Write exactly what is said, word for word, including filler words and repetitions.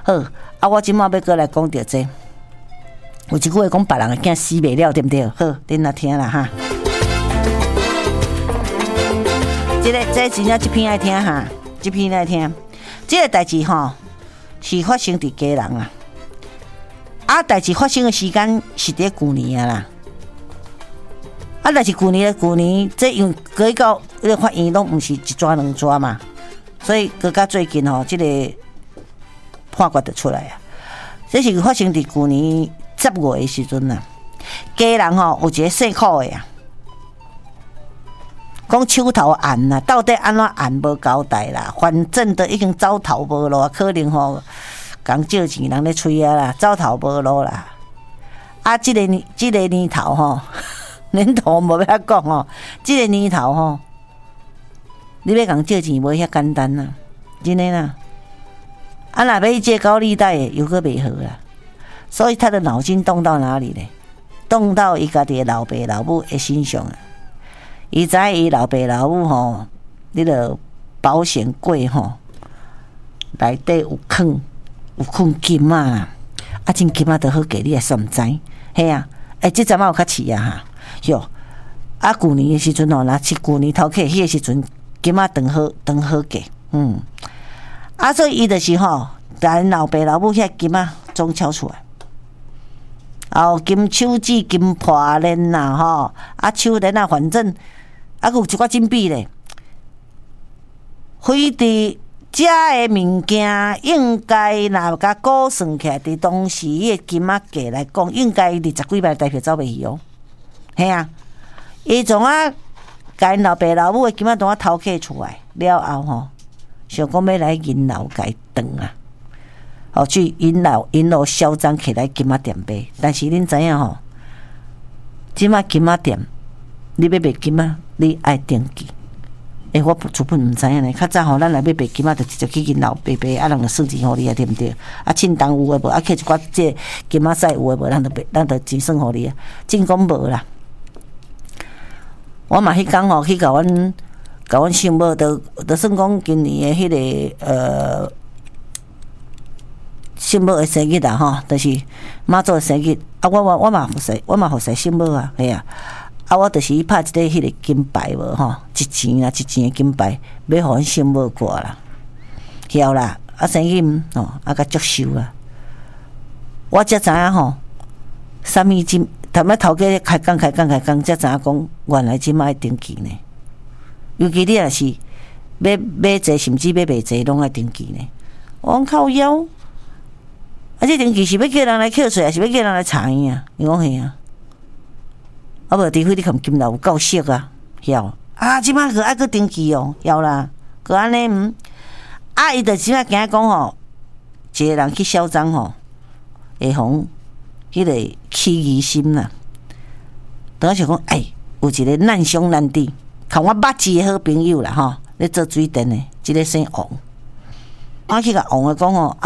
好，啊，我今麦要过来讲到这，有一句话讲别人的囝死袂了，对不对？好，恁来听啦哈。这个这真正这篇爱听哈，这篇爱听。这个代志吼是发生伫家人啊，啊，代志发生的时间是伫旧年啊啦。啊，但是旧年的旧年，这因过到迄个法院拢毋是一抓两抓嘛，所以过到最近吼，这个判决就出来啊。这是发生伫旧年十月的时阵啊，家人吼有一个姓苦的啊，讲手头案啊，到底安怎案无交代啦，反正都已经走投无路，可能吼讲借钱人咧催啊啦，走投无路啦。啊，即、这个年即、这个年头吼。年头无要讲哦，即个年头吼，你要讲借钱无遐简单呐，真的啦。啊，若要借高利贷的，又搁袂好啦。所以他的脑筋动到哪里呢？动到伊家己的老爸老母的身上啊。伊知伊老爸老母吼，你个保险柜吼，内底有藏有藏金啊，啊，真金啊，都好价，你也算毋知，嘿啊，哎、欸，即阵仔有较市啊哈。哟，啊，旧年的时阵哦，若是旧年头起迄个时阵，金仔长好长好价，嗯，啊，所以伊就是吼，咱老爸老母遐金仔总敲出来，后金手指、金破链呐，吼，啊，手链啊，反正啊，有一寡金币咧，非伫遮的物件，应该若甲估算起来，伫当时迄个金仔价来讲，应该二十几万代票走袂去哦。嘿啊，伊从啊，甲因老爸老母的金仔从啊偷起出来了后吼，想讲要来银楼甲伊断啊，哦去银楼银楼嚣张起来金仔店卖，但是恁知影吼，即马金仔店你要卖金仔，你爱登记。诶、欸，我主本毋知影咧，较早吼，咱来要卖金仔，就直接去银楼卖卖，啊，人就算钱互你啊，对毋对？啊，称重有诶无？啊，去一寡这金仔屎有诶无？咱就咱就钱算互你啊，真讲无啦。我嘛迄工吼去甲阮甲阮媳妇，都都算讲今年的迄、那个呃媳妇的生日啦吼，就是妈祖的生日啊，我我我嘛互使，我嘛互使媳妇啊，嘿啊，啊我就是拍一个迄个金牌无吼，一钱啦一钱的金牌，要互阮媳妇挂啦，晓啦，啊生日吼啊甲祝寿啊，我才知影吼，啥物金。头尾头家开讲开讲开讲，才知影讲原来即摆登记呢。尤其你若是要买济，甚至要卖济，拢爱登记呢。我讲靠腰，啊！这登记是要叫人来扣税，还是要叫人来查伊啊？伊讲嘿啊，啊无除非你含金楼有够俗啊，晓啊！即摆个爱去登记哦，晓啦，个安尼嗯，啊！伊就即摆惊讲吼，一个人去嚣张吼，会互迄个起疑心啦，当时讲，哎，有一个难兄难弟，看我捌字的好朋友啦，吼，咧做水电的，即、这个姓王，我去甲王的讲吼。